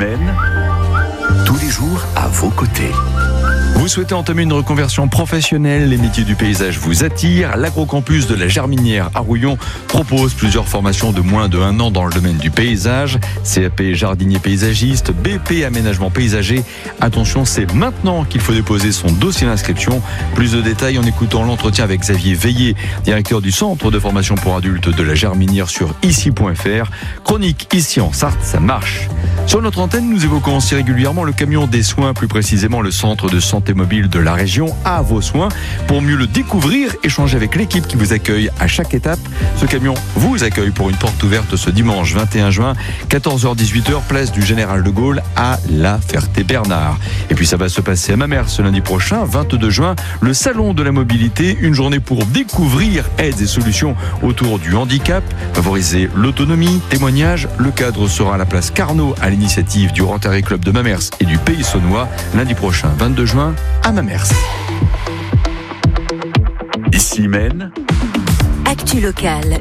Mène, tous les jours à vos côtés. Vous souhaitez entamer une reconversion professionnelle, les métiers du paysage vous attirent. L'agrocampus de la Germinière à Rouillon propose plusieurs formations de moins de 1 an dans le domaine du paysage. CAP jardinier paysagiste, BP aménagement paysager. Attention, c'est maintenant qu'il faut déposer son dossier d'inscription. Plus de détails en écoutant l'entretien avec Xavier Veillé, directeur du centre de formation pour adultes de la Germinière sur ici.fr. Chronique ici en Sarthe, ça marche. Sur notre antenne, nous évoquons aussi régulièrement le camion des soins, plus précisément le centre de santé mobile de la région à vos soins. Pour mieux le découvrir, échanger avec l'équipe qui vous accueille à chaque étape. Ce camion vous accueille pour une porte ouverte ce dimanche 21 juin, 14h-18h, place du Général de Gaulle à La Ferté-Bernard. Et puis ça va se passer à Mamers ce lundi prochain, 22 juin, le salon de la mobilité, une journée pour découvrir aides et solutions autour du handicap, favoriser l'autonomie, témoignages. Le cadre sera à la place Carnot à l'initiative du Rotary Club de Mamers et du Pays Saunois, lundi prochain 22 juin à Mamers. Ici Mène, Actu locale,